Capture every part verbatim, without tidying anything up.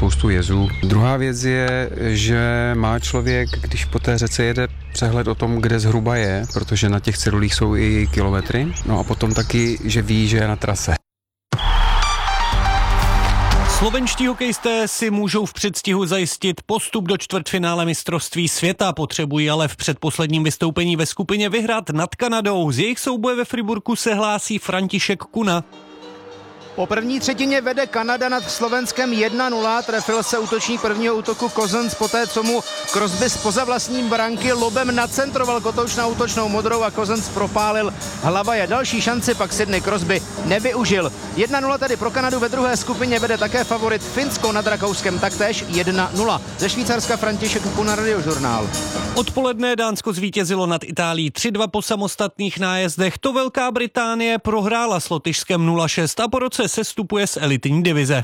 spoustu jezů. Druhá věc je, že má člověk, když po té řece jede, přehled o tom, kde zhruba je, protože na těch cedulích jsou i kilometry. No a potom taky, že ví, že je na trase. Slovenští hokejisté si můžou v předstihu zajistit postup do čtvrtfinále mistrovství světa, potřebují ale v předposledním vystoupení ve skupině vyhrát nad Kanadou. Z jejich souboje ve Friburku se hlásí František Kuna. Po první třetině vede Kanada nad Slovenskem jedna nula, trefil se útočník prvního útoku Cousins poté, co mu Crosby zpoza vlastní branky lobem nacentroval kotouč na útočnou modrou a Cousins propálil hlavaje. Další šanci pak Sidney Crosby nevyužil. jedna nula tedy pro Kanadu, ve druhé skupině vede také favorit Finsko nad Rakouskem, taktéž jedna nula. Ze Švýcarska František Kuna, Radiožurnál. Odpoledne Dánsko zvítězilo nad Itálií tři dva po samostatných nájezdech. To Velká Británie prohrála s Lotyšskem nula šest a po roce sestupuje z elitní divize.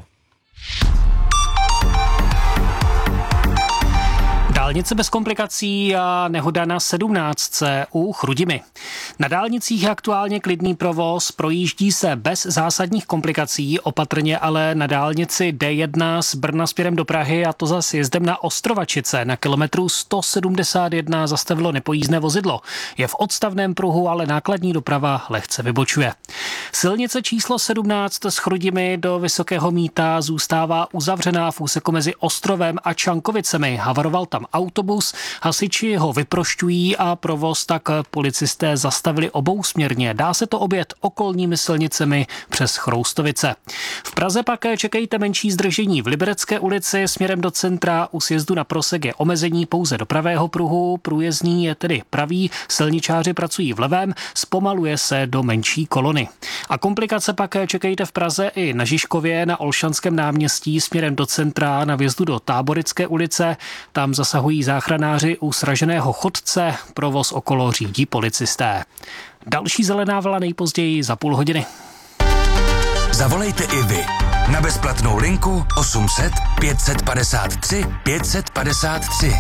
Dálnice bez komplikací a nehoda na sedmnáctce u Chrudimi. Na dálnicích je aktuálně klidný provoz, projíždí se bez zásadních komplikací, opatrně ale na dálnici D jedna z Brna směrem do Prahy, a to za sjezdem na Ostrovačice. Na kilometru sto sedmdesát jedna zastavilo nepojízdné vozidlo. Je v odstavném pruhu, ale nákladní doprava lehce vybočuje. Silnice číslo sedmnáct z Chrudimi do Vysokého Mýta zůstává uzavřená v úseku mezi Ostrovem a Čankovicemi. Havaroval tam autobus, hasiči ho vyprošťují a provoz tak policisté zastavili obousměrně. Dá se to objet okolními silnicemi přes Chroustovice. V Praze pak čekejte menší zdržení. V Liberecké ulici směrem do centra u sjezdu na Prosek je omezení pouze do pravého pruhu, průjezdný je tedy pravý, silničáři pracují v levém, zpomaluje se do menší kolony. A komplikace pak čekejte v Praze i na Žižkově, na Olšanském náměstí směrem do centra na vjezdu do Táborické ulice. Tam zasahují záchranáři u sraženého chodce, provoz okolo řídí policisté. Další zelená vlna nejpozději za půl hodiny. Zavolejte i vy na bezplatnou linku osm set pět set padesát tři pět set padesát tři.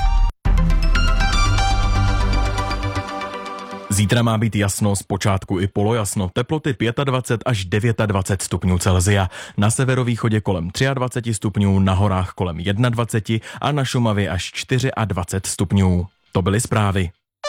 Zítra má být jasno, zpočátku i polojasno, teploty dvacet pět až dvacet devět stupňů Celsia. Na severovýchodě kolem dvacet tři stupňů, na horách kolem dvacet jedna a na Šumavě až dvacet čtyři stupňů. To byly zprávy.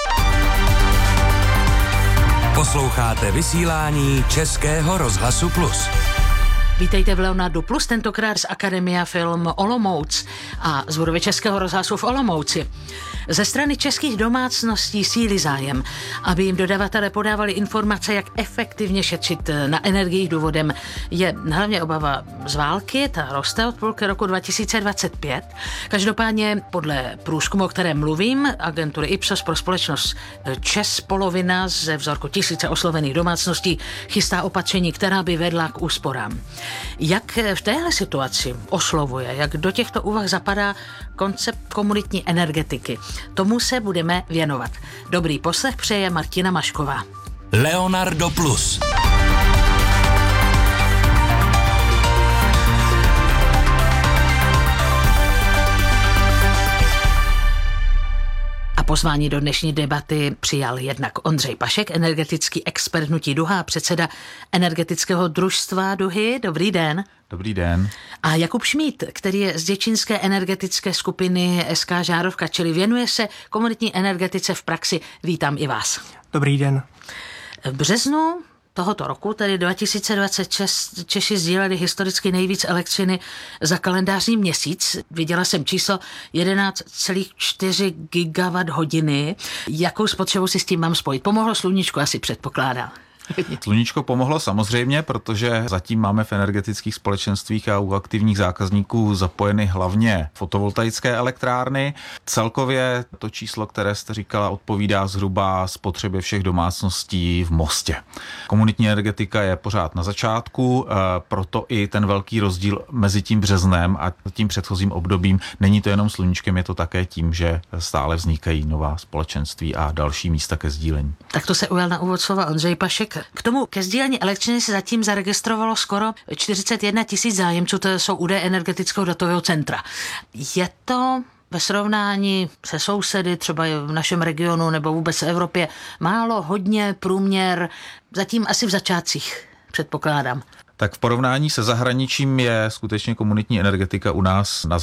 Posloucháte vysílání Českého rozhlasu Plus. Vítejte v Leonardu Plus, tentokrát z Akademia Film Olomouc a z budovy Českého rozhlasu v Olomouci. Ze strany českých domácností sílí zájem, aby jim dodavatelé podávali informace, jak efektivně šetřit na energiích. Důvodem je hlavně obava z války, ta roste od půlky roku dva tisíce dvacet pět. Každopádně podle průzkumu, o kterém mluvím, agentury Ipsos pro společnost ČEZ, polovina ze vzorku tisíce oslovených domácností chystá opatření, která by vedla k úsporám. Jak v téhle situaci oslovuje, jak do těchto úvah zapadá koncept komunitní energetiky? Tomu se budeme věnovat. Dobrý poslech přeje Martina Mašková. Leonardo Plus. A pozvání do dnešní debaty přijal jednak Ondřej Pašek, energetický expert hnutí Duha a předseda energetického družstva Duhy. Dobrý den. Dobrý den. A Jakub Šmíd, který je z děčínské energetické skupiny S K Žárovka, čili věnuje se komunitní energetice v praxi. Vítám i vás. Dobrý den. V březnu tohoto roku, tedy dva tisíce dvacet šest, Češi sdíleli historicky nejvíc elektřiny za kalendářní měsíc. Viděla jsem číslo jedenáct celá čtyři gigawatt hodiny. Jakou spotřebu si s tím mám spojit? Pomohlo sluníčku, asi předpokládám. Sluníčko pomohlo samozřejmě, protože zatím máme v energetických společenstvích a u aktivních zákazníků zapojeny hlavně fotovoltaické elektrárny. Celkově to číslo, které jste říkala, odpovídá zhruba spotřebě všech domácností v Mostě. Komunitní energetika je pořád na začátku, proto i ten velký rozdíl mezi tím březnem a tím předchozím obdobím. Není to jenom sluníčkem, je to také tím, že stále vznikají nová společenství a další místa ke sdílení. Tak to se ujal na úvod slova Ondřej Pašek. K tomu ke sdílení elektřiny se zatím zaregistrovalo skoro čtyřicet jedna tisíc zájemců, to jsou údaje energetického datového centra. Je to ve srovnání se sousedy, třeba v našem regionu nebo vůbec v Evropě, málo, hodně, průměr, zatím asi v začátcích, předpokládám. Tak v porovnání se zahraničím je skutečně komunitní energetika u nás na